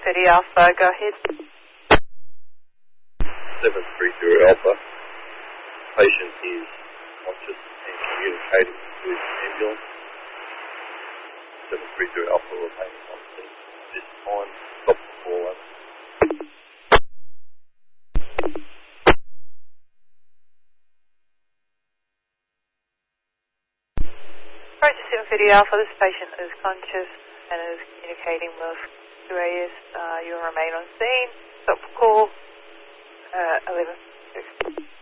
730 Alpha, go ahead. 730 Alpha. Patient is conscious and communicating with ambulance. 730 Alpha remaining on scene. This time, stop the call over. Roger 730 Alpha, this patient is conscious and is communicating with QAS. You'll remain on scene. Stop the call. 11.